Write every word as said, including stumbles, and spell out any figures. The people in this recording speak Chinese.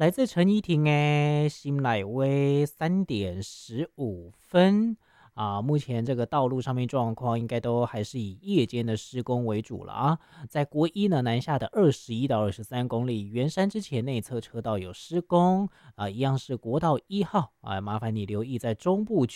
来自陈怡婷诶，新乃威三点十五分啊。目前这个道路上面状况应该都还是以夜间的施工为主了啊。在国一呢南下的二十一到二十三公里，圆山之前内侧车道有施工啊，一样是国道一号啊，麻烦你留意在中部区。